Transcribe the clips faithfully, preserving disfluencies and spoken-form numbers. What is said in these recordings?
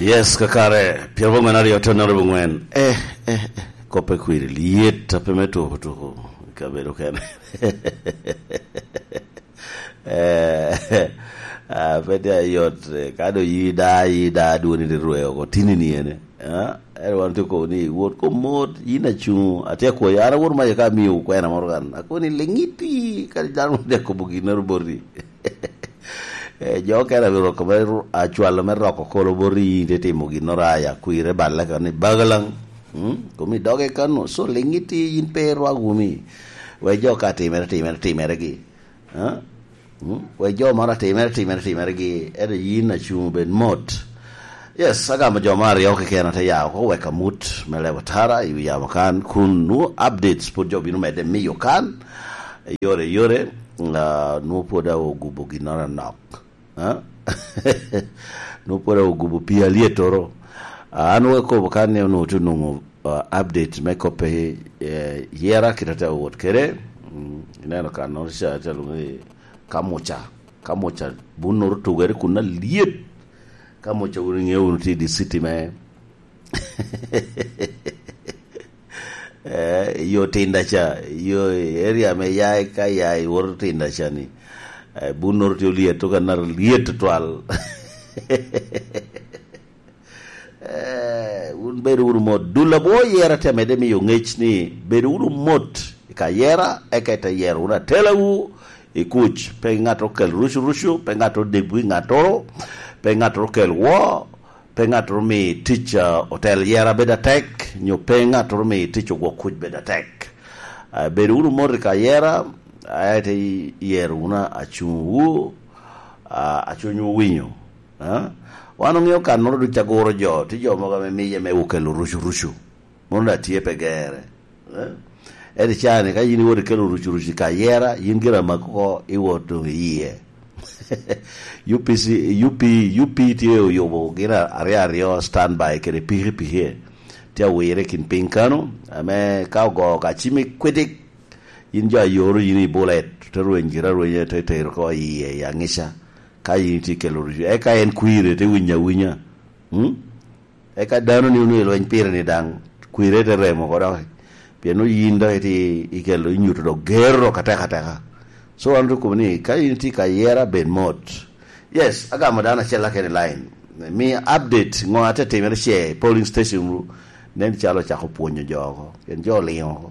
Yes, kakare. Pierre Ngwenari otonore bungwen. Eh, eh, kope kwiri liet apemeto to kabero kene. Eh, ah, pete yot kado yida yida duoni de rueo ko tinini ene. Ah, everyone to ko ni wot ko mod ina chu atia ko yara wor ma ka miu ko ena morgan. Ako ni lengiti kali daru de ko buginor bori. Eh, jo kera viro ko achualo me roko kolo bori de timo ginoraya kuire balla kan bagalang hm komi doge kanu so lengiti in pero agumi we jo ka timere timere timere gi ha hm we jo mara timere timere timere gi ere yina chu ben mot yes aga ma jo mari o ke kena ta ya ko we kamut mele watara yu ya makan kun nu updates po jo binu mede mi yo kan yore yore na no poda o gubo ginora nok ha no pora ugubu pia lietoro anu ko bakane no tunu update me ko pe yera kitata wot kere inano kan no sha talungi kamocha kamocha bunor tugere kunna liet kamocha uringe unti di city me eh yo tinda cha yo area me yai ka yai wor tinda cha ni bunor to liet to kanar liet twal eh un beru mod dula bo yera temede mi yo ngech ni beru mod ka yera e ka ta yera una telawu e kuch pe ngato kel rushu rushu pe ngato debu ngato pe ngato kel wo pe ngato mi teacher hotel yera beda tek nyo pe ngato mi teacher go kuch beda tek beru mod ka yera ayate yeruna achungu achunyu winyo ha wano ngio kan no du chagoro jo ti jo mo ga me me ukelo rushu rushu monda tie pegere eh edi chane ka yini wori kelo rushu rushu ka yera yingira makko iwoto yiye U P C U P U P T O yobo gira area area standby kere pihi pihi ti awere kin pinkano ame ka go ka chimi kwedik inja yoro yini bolet tero ngira roye tete ko yiye ya ngisha kai ti kelo e ka en kuire te winya winya hm e ka dano ni unu lo impire ni dang kuire te remo ko da piano yinda ti ikelo nyuto do gero kata kata so andu ko ni kai ti ka yera ben mot yes aga modana chela ken line mi update ngo ate te mer she polling station ru nen chalo cha ko ponyo jogo ken jo leon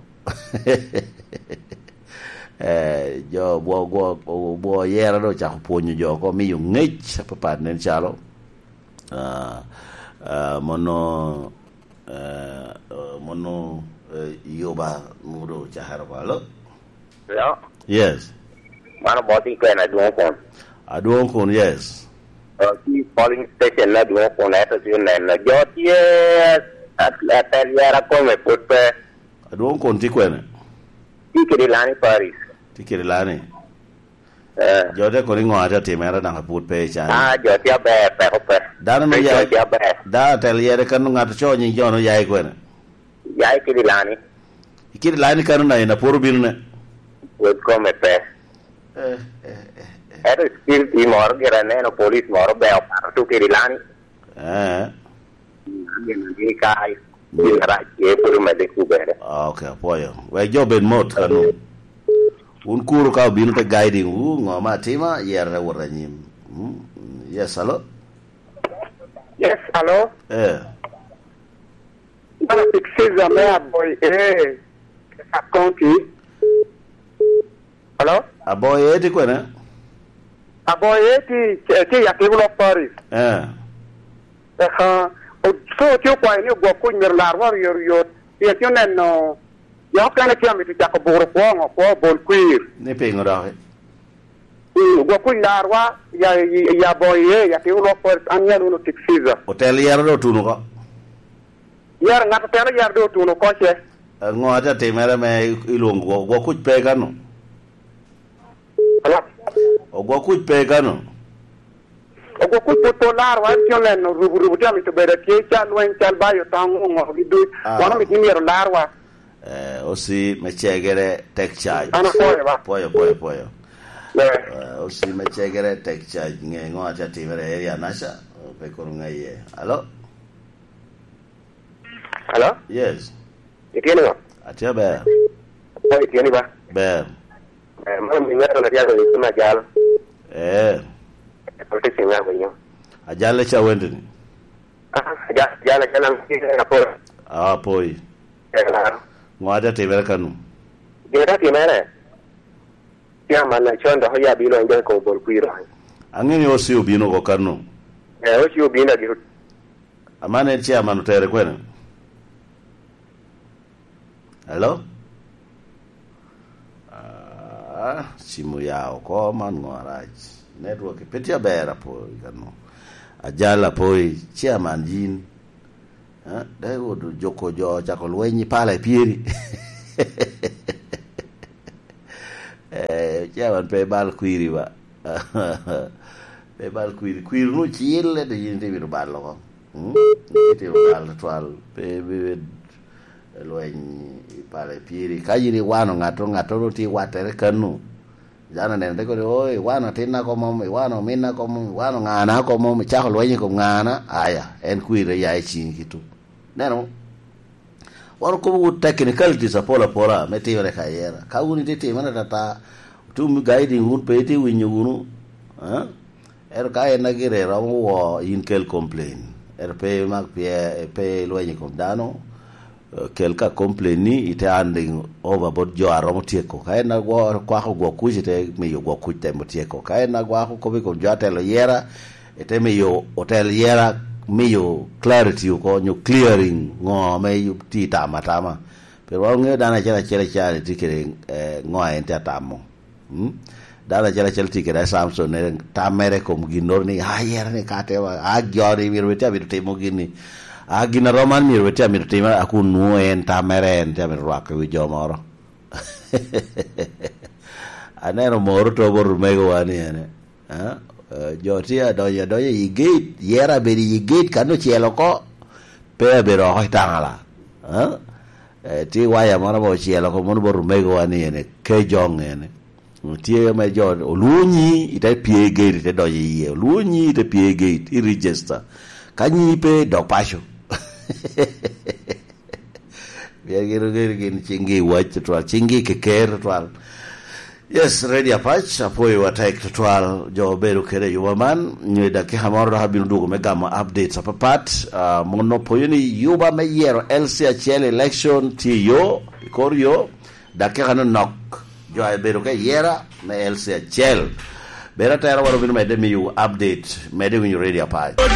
eh jo bo bo bo yera do cha ko ponyo jogo mi yo ngech papa nen chalo ah ah mono eh mono yoba mudo cha harwalo yeah yes mana boti ko na do kon adon kon yes uh ki polling station na do kon na to na na jotie at at yara ko me putte adon kon ti kwene ti ke lani paris ti ke lani eh jote ko ringo ata timera na put pe cha ah jotie be pe ko pe dan me ya da tel yere kan ngato cho ni jono yai kwene yai ke lani ki lani kan na ina porbil ne wet ko me pe eh eh era skill team or gerane no police moro be par tu ke lani eh ni kai ni ra ke puru me de kubere okay poyo we joben mot kanu un kuru ka bin te guiding u ngoma tima yere woranyim yes hello yes hello eh ana fixiza me boy eh akonti hello aboy eti kwena aboy eti ti ya ke lo paris eh eh so ti ko ni go ko mir lar war yor yor ti ti no yo kana ti ami ti ko bor ko ngo ko bol kuir ni pingo da go ko lar wa ya ya boy ya ke lo paris an ya no fixiza hotel yere do tunu ko yar ngata tele yar do tunu ko che ngota timere me ilongo go ku pe kanu ala o go ku pe kanu o go ku to lar wa ti len no rubu rubu jami to bere ke chal wen chal bayo tangu ngo gidu wana mi ni yer lar wa eh osi me chegere tek charge ana poyo ba poyo poyo poyo eh osi me chegere tek charge nge ngota timere area nasha pe ko ngai alo Hello? Yes. Itieni go? Atia ber. Oh, itieni ba? Ber. Eh, mama ming'ato na tiago yisuma jalo. Eh. Kote singa wenyo. Ajale cha wende ni. Ah, ja jala jala mkike na pora. Ah, poi. Eh, claro. Ngwada tebel kanu. Gera timere. Ya mana chonda hoya bilo nje ko bol kuiro. Angeni osi obino ko kanu. Eh, osi obina gi. Amane chia manu tere kwene. Hello? Ah, simu yao ko man ngoraj. Network petia bera po kanu. Ajala poi chairman jin. Ha, dai wodu joko jo chako lwenyi pale pieri. Eh, chairman pe bal kwiri ba. Pe bal kwiri kwiri no chile de yinte bi bal lo. Hm? Ite bal twal pe be lwenyi pale pieri kajiri wano ngato ngato roti watere kanu. Jana nende ko oi wano tina ko mom wano mina ko mom wano ngana ko mom chako lwenyi ko ngana aya en kwiri ya chin kitu. Neno wano ko technicalities apola pora metiyo re kayera ka uni tete mana tata tu guiding un peti winyugunu ha er ka ena gire rawo wo inkel complain er pe mak pe pe lwenyi ko dano kelka complaini ite anding over bot jo aromo tieko ka ena go kwa ko go kujite me yo go kujite mo tieko ka ena go ko ko ko jatelo yera ete me yo hotel yera miyo clarity ko nyo clearing ngo me yu ti tama tama pero wange dana chala chala chala tikere ngo ente tamo hm dana chala chala tikere Samson ne tamere kom ginor ni ayer ne kate wa agyori mirweta bir temo gini agina roman mirweta mir tema aku nu en tamere en tamere rock wi jomoro anero moro to bor mego wani ene ha jotia doya doya igate yera beri igate kanu chielo ko pe bero hoitangala ha ti waya mara bo chielo ko mon bor mego ani ene ke jong ene ti me jo lunyi ite pie gate te doya ye lunyi te pie gate i register kanyi pe do pasho biar gero gero gin chingi watch to chingi ke ker to. Yes, ready apach apoyo wataik tutwal jo beru kere yuwaman nyeda ke hamoro habiru dugo megama updates apapat uh, mono poyoni yuba me yero L C H L election ti yo koryo dake hano nok jo ay beru ke yera me L C H L bera tayara waro binu mede mi yu update mede winyu ready apach